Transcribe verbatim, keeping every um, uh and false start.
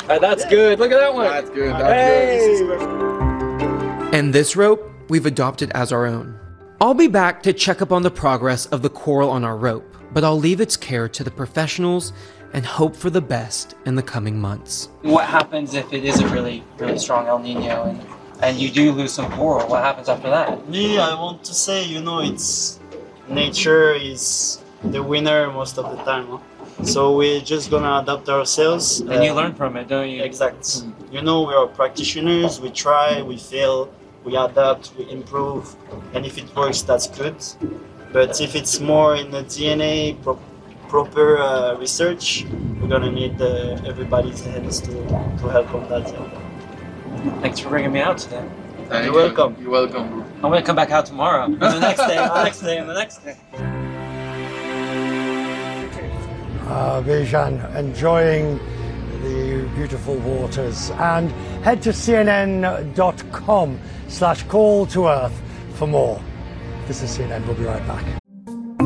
Right, that's good. Look at that one. That's good. That's hey. good. And this rope, we've adopted as our own. I'll be back to check up on the progress of the coral on our rope, but I'll leave its care to the professionals and hope for the best in the coming months. What happens if it is a really, really strong El Nino and, and you do lose some coral? What happens after that? Me, I want to say, you know, it's nature is the winner most of the time. Huh? So we're just gonna adapt ourselves. And you uh, learn from it, don't you? Exact. You know, we are practitioners, we try, we fail, we adapt, we improve, and if it works, that's good. But if it's more in the D N A, pro proper uh, research, we're gonna need uh, everybody's hands to, to help on that. Yeah. Thanks for bringing me out today. Thank You're you. welcome. You're welcome. I'm gonna come back out tomorrow, and the next day, and the next day, and the next day. Uh, Bijan enjoying the beautiful waters, and head to C N N dot com slash call to earth for more. This is C N N, we'll be right back.